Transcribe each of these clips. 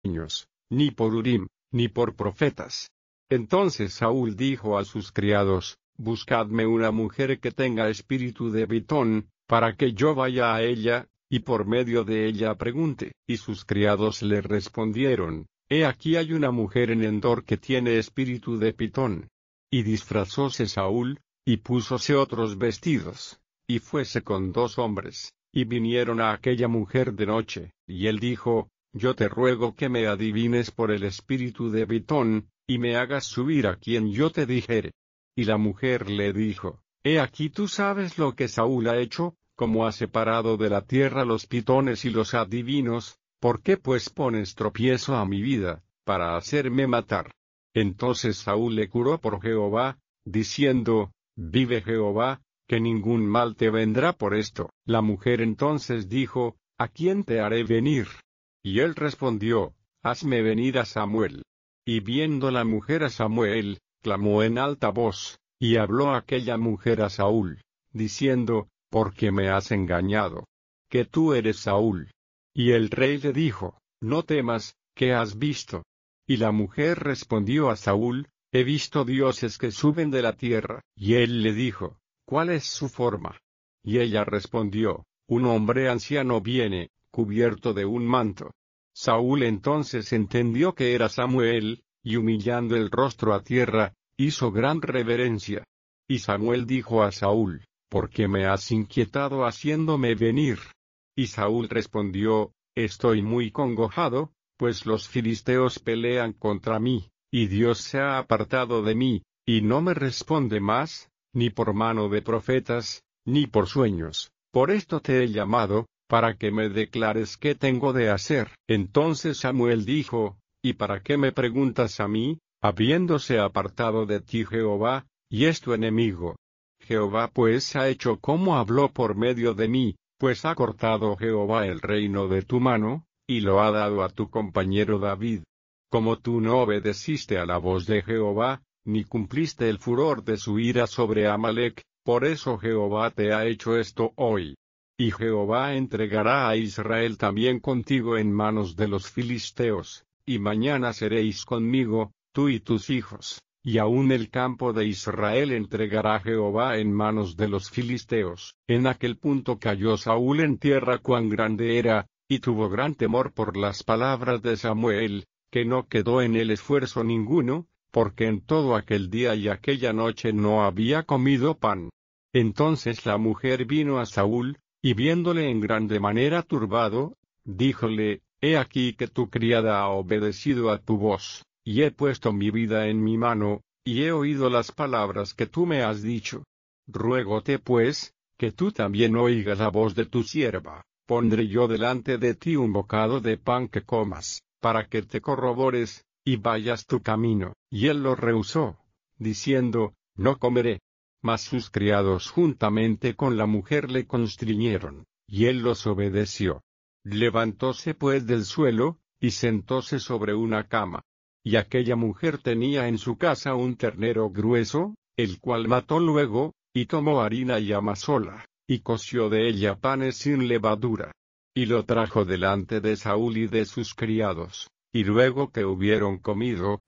sueños, ni por Urim, ni por profetas. Entonces Saúl dijo a sus criados: Buscadme una mujer que tenga espíritu de Pitón, para que yo vaya a ella, y por medio de ella pregunte. Y sus criados le respondieron: He aquí hay una mujer en Endor que tiene espíritu de Pitón. Y disfrazóse Saúl, y púsose otros vestidos, y fuese con 2 hombres, y vinieron a aquella mujer de noche, y él dijo: Yo te ruego que me adivines por el espíritu de Pitón, y me hagas subir a quien yo te dijere. Y la mujer le dijo: He aquí tú sabes lo que Saúl ha hecho, como ha separado de la tierra los pitones y los adivinos. ¿Por qué pues pones tropiezo a mi vida, para hacerme matar? Entonces Saúl le juró por Jehová, diciendo: Vive Jehová, que ningún mal te vendrá por esto. La mujer entonces dijo: ¿A quién te haré venir? Y él respondió: Hazme venir a Samuel. Y viendo la mujer a Samuel, clamó en alta voz, y habló aquella mujer a Saúl, diciendo: ¿Por qué me has engañado? Que tú eres Saúl. Y el rey le dijo: No temas, ¿qué has visto? Y la mujer respondió a Saúl: He visto dioses que suben de la tierra. Y él le dijo: ¿Cuál es su forma? Y ella respondió: Un hombre anciano viene, cubierto de un manto. Saúl entonces entendió que era Samuel, y humillando el rostro a tierra, hizo gran reverencia. Y Samuel dijo a Saúl: ¿Por qué me has inquietado haciéndome venir? Y Saúl respondió: Estoy muy congojado, pues los filisteos pelean contra mí, y Dios se ha apartado de mí, y no me responde más, ni por mano de profetas, ni por sueños. Por esto te he llamado, para que me declares qué tengo de hacer. Entonces Samuel dijo: ¿Y para qué me preguntas a mí, habiéndose apartado de ti Jehová, y es tu enemigo? Jehová pues ha hecho como habló por medio de mí, pues ha cortado Jehová el reino de tu mano, y lo ha dado a tu compañero David. Como tú no obedeciste a la voz de Jehová, ni cumpliste el furor de su ira sobre Amalec, por eso Jehová te ha hecho esto hoy. Y Jehová entregará a Israel también contigo en manos de los filisteos, y mañana seréis conmigo, tú y tus hijos, y aun el campo de Israel entregará Jehová en manos de los filisteos. En aquel punto cayó Saúl en tierra cuán grande era, y tuvo gran temor por las palabras de Samuel, que no quedó en él esfuerzo ninguno, porque en todo aquel día y aquella noche no había comido pan. Entonces la mujer vino a Saúl, y viéndole en grande manera turbado, díjole: He aquí que tu criada ha obedecido a tu voz, y he puesto mi vida en mi mano, y he oído las palabras que tú me has dicho. Ruégote pues, que tú también oigas la voz de tu sierva. Pondré yo delante de ti un bocado de pan que comas, para que te corrobores, y vayas tu camino. Y él lo rehusó, diciendo: No comeré. Mas sus criados juntamente con la mujer le constriñeron, y él los obedeció. Levantóse pues del suelo, y sentóse sobre una cama. Y aquella mujer tenía en su casa un ternero grueso, el cual mató luego, y tomó harina y amasóla, y coció de ella panes sin levadura. Y lo trajo delante de Saúl y de sus criados, y luego que hubieron comido,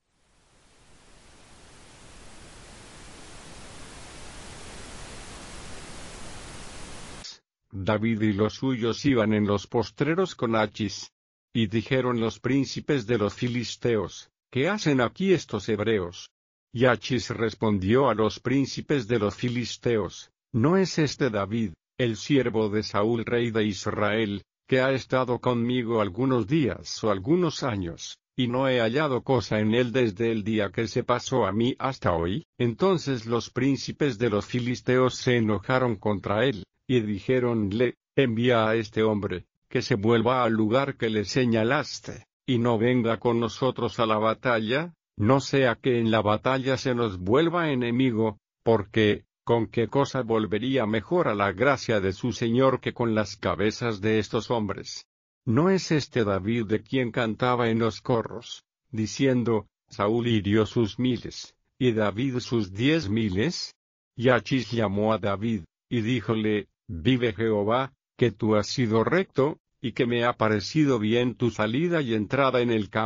David y los suyos iban en los postreros con Achis. Y dijeron los príncipes de los filisteos: ¿Qué hacen aquí estos hebreos? Y Achis respondió a los príncipes de los filisteos: ¿No es este David, el siervo de Saúl rey de Israel, que ha estado conmigo algunos días o algunos años, y no he hallado cosa en él desde el día que se pasó a mí hasta hoy? Entonces los príncipes de los filisteos se enojaron contra él, y dijéronle: Envía a este hombre, que se vuelva al lugar que le señalaste, y no venga con nosotros a la batalla, no sea que en la batalla se nos vuelva enemigo, porque, ¿con qué cosa volvería mejor a la gracia de su Señor que con las cabezas de estos hombres? ¿No es este David de quien cantaba en los corros, diciendo: Saúl hirió sus 1000, y David sus 10.000? Y Achis llamó a David, y díjole: Vive Jehová, que tú has sido recto, y que me ha parecido bien tu salida y entrada en el campo.